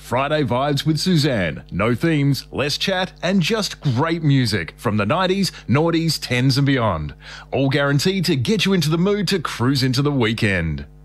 Friday Vibes with Suzanne. No themes, less chat, and just great music from the 90s, noughties, 10s and beyond. All guaranteed to get you into the mood to cruise into the weekend.